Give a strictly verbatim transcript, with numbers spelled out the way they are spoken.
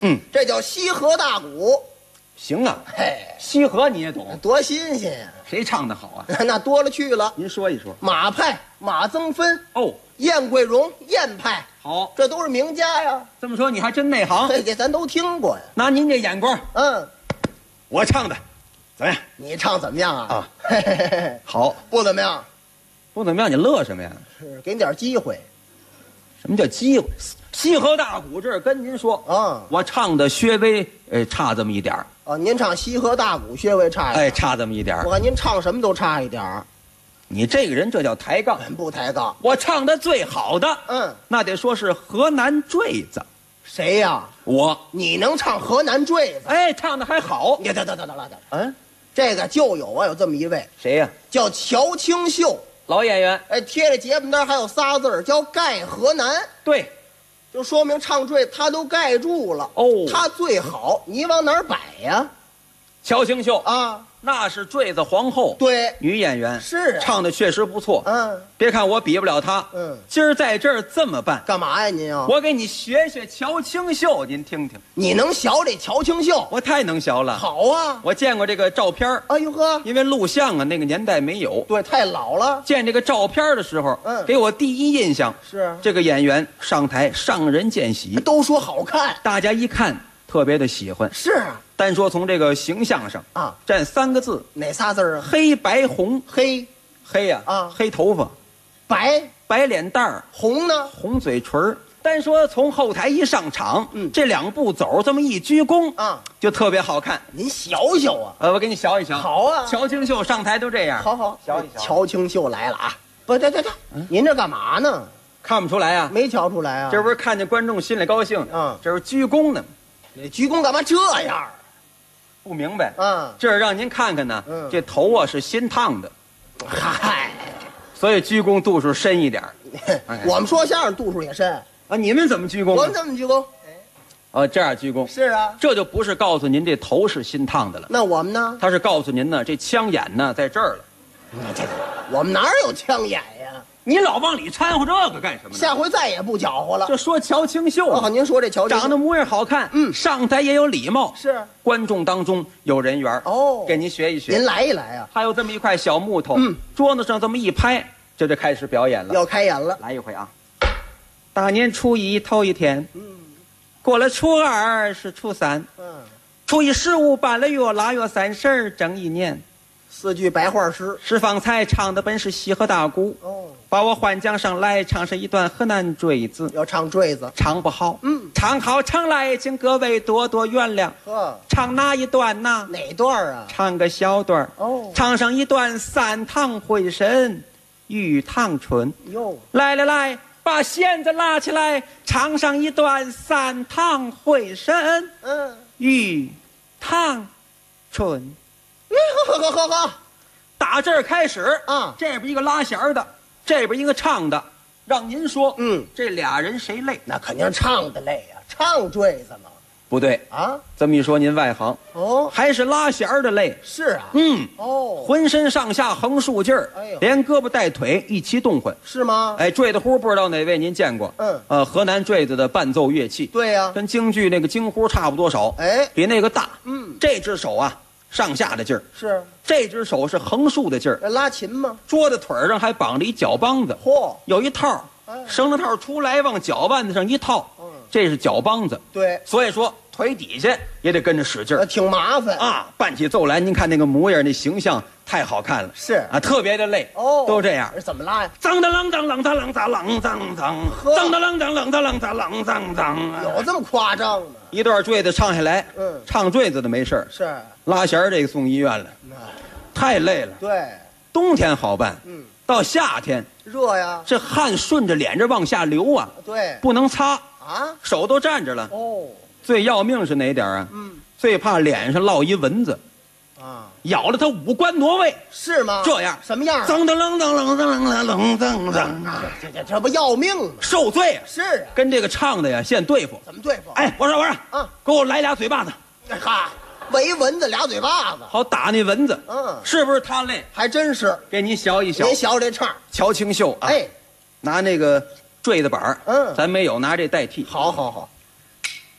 嗯， 这叫西河大鼓。 行啊， 嘿， 西河你也懂， 多新鲜呀！ 谁唱的好啊？ 那多了去了。 您说一说。 马派马增芬， 哦， 燕桂荣燕派， 好， 这都是名家呀。 这么说你还真内行。 这这咱都听过呀。 拿您这眼光， 嗯， 我唱的怎么样？ 你唱怎么样啊？ 啊， 嘿嘿嘿嘿， 好， 不怎么样， 不怎么样，你乐什么呀？ 是给你点机会。 什么叫机会？西河大鼓这儿跟您说啊我唱的稍微呃差这么一点儿， 啊，您唱西河大鼓稍微差一点。 哎，差这么一点儿。 我看您唱什么都差一点儿， 你这个人这叫抬杠。 不抬杠。 我唱的最好的， 嗯， 那得说是河南坠子。 谁呀？ 我， 你能唱河南坠子？ 哎，唱的还好。 你得得得得得得， 嗯， 这个就有啊，有这么一位谁呀？ 叫乔清秀， 老演员。 哎，贴着节目单还有仨字儿叫盖河南， 对， 就说明唱坠他都盖住了。 哦他最好，你往哪儿摆呀？ 乔清秀， 啊， 那是坠子皇后， 对， 女演员， 是啊唱的确实不错。 嗯， 别看我比不了她， 嗯今儿在这儿这么办， 干嘛呀您啊？ 我给你学学乔清秀，您听听。 你能学这乔清秀？ 我太能学了。 好啊！ 我见过这个照片儿哎呦呵， 因为录像啊，那个年代没有。 对，太老了。 见这个照片的时候， 嗯给我第一印象是这个演员上台上人见喜， 都说好看， 大家一看特别的喜欢。 是啊， 单说从这个形象上啊， 占三个字： 哪仨字儿啊？ 黑白红。 黑、 黑呀、 啊黑头发， 白、 白脸蛋儿， 红呢？ 红嘴唇儿。单说从后台一上场， 嗯这两步走这么一鞠躬啊， 就特别好看。 您学学啊！ 呃，我给你学一学。 好啊乔清秀上台都这样。 好好， 学一学。 乔清秀来了啊！不，对对对，您这干嘛呢？ 看不出来啊？ 没瞧出来啊？ 这不是看见观众心里高兴， 嗯这是鞠躬呢。 你鞠躬干嘛这样不明白， 啊？ 这是让您看看呢。 嗯这头啊是新烫的， 嗨， 所以鞠躬度数深一点儿哎我们说相声度数也深， 啊。你们怎么鞠躬我啊？ 们怎么鞠躬？ 啊，这样鞠躬， 是啊， 这就不是告诉您这头是新烫的了， 那我们呢？ 他是告诉您呢，这枪眼呢在这儿了。 这我们哪有枪眼呀？ 你老往里掺和这个干什么呢？ 下回再也不搅和了。 这说乔清秀哦， 啊， 您说这乔清秀长得模样好看， 嗯上台也有礼貌， 是观众当中有人缘儿哦给您学一学。 您来一来啊， 还有这么一块小木头， 嗯， 桌子上这么一拍，这就开始表演了。 要开演了。 来一回啊！大年初一头一天， 嗯过了初二是初三， 嗯， 初一十五半了月，腊月三十儿正一年。 四句白话诗。 是方才唱的本是西河大鼓， 哦， 把我换将上来，唱上一段河南坠子， 要唱坠子。 唱不好， 嗯， 唱好唱来，请各位多多原谅。 呵， 唱哪一段呢？ 哪段啊？ 唱个小段儿哦唱上一段三堂会审玉堂春。 哟， 来来来，把弦子拉起来，唱上一段三堂会审嗯， 玉堂春。 呵呵呵呵， 打这儿开始啊这边一个拉弦儿的，这边一个唱的，让您说， 嗯， 这俩人谁累？ 那肯定唱的累呀，唱坠子嘛。 不对， 啊， 这么一说您外行， 哦， 还是拉弦儿的累。 是啊， 嗯， 哦， 浑身上下横竖劲儿， 哎呦连胳膊带腿一起动唤。 是吗？ 哎，坠子呼不知道哪位您见过？ 嗯呃，河南坠子的伴奏乐器， 对呀， 跟京剧那个京呼差不多少， 哎， 比那个大。 嗯， 这只手啊，上下的劲儿， 是这只手是横竖的劲儿， 拉琴吗？ 桌子腿儿上还绑着一脚梆子， 嚯， 有一套哎绳子套出来往脚腕子上一套， 嗯这是脚梆子。 对， 所以说腿底下也得跟着使劲呃， 儿挺麻烦。 啊，伴起奏来，您看那个模样，那形象太好看了， 是啊，特别的累哦， 都这样。 怎么拉呀？ 脏的啷当啷当啷当啷当当， 呵脏的啷当啷当啷当啷当当。 有这么夸张吗？ 一段坠子唱下来， 嗯唱坠子的没事儿， 是， 拉弦儿这个送医院了，太累了。 对， 冬天好办， 嗯， 到夏天热呀， 这汗顺着脸这往下流啊， 对， 不能擦， 啊， 手都站着了。 哦， 最要命是哪点啊？ 嗯， 最怕脸上落一蚊子， 啊， 咬了他五官挪位。 是吗？ 这样什么样啊？ 噔噔啷当啷当啷当啷当当， 这这这不要命吗？ 受罪啊！ 是啊， 跟这个唱的呀现对付。 怎么对付？ 哎，我说我说， 啊， 给我来俩嘴巴子， 哈，围蚊子俩嘴巴子， 好打那蚊子。 嗯， 是不是他累？ 还真是。 给你学一学。 您学这唱， 乔清秀啊， 哎， 拿那个坠子板儿嗯咱没有，拿这代替。 好好好，